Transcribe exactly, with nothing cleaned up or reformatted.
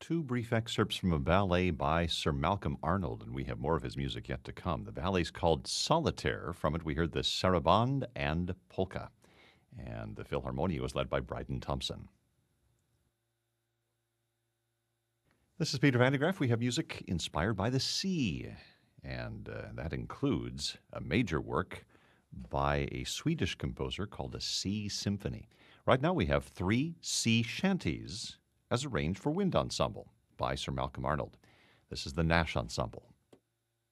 Two brief excerpts from a ballet by Sir Malcolm Arnold, and we have more of his music yet to come. The ballet's called Solitaire. From it, we heard the Sarabande and Polka. And the Philharmonia was led by Bryden Thompson. This is Peter Van de Graaff. We have music inspired by the sea, and uh, that includes a major work by a Swedish composer called the Sea Symphony. Right now we have three sea shanties as arranged for wind ensemble by Sir Malcolm Arnold. This is the Nash Ensemble.